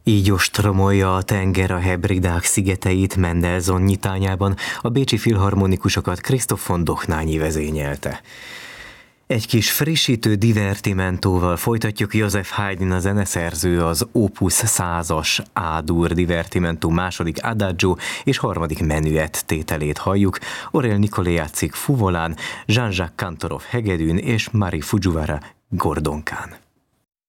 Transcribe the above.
Így ostromolja a tenger a Hebridák szigeteit Mendelssohn nyitányában, a bécsi filharmonikusokat Christoph von Dochnányi vezényelte. Egy kis frissítő divertimentóval folytatjuk. Joseph Haydn, a zeneszerző, az Opus 100-as A-dur divertimentum második adagio és harmadik menüett tételét halljuk. Aurel Nicolé játszik fuvolán, Jean-Jacques Kantorov hegedűn és Mari Fujiwara gordonkán.